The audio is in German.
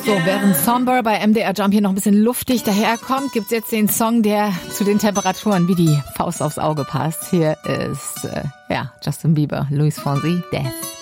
So, während Somber bei MDR Jump hier noch ein bisschen luftig daherkommt, gibt's jetzt den Song, der zu den Temperaturen wie die Faust aufs Auge passt. Hier ist Justin Bieber, Luis Fonsi, Death.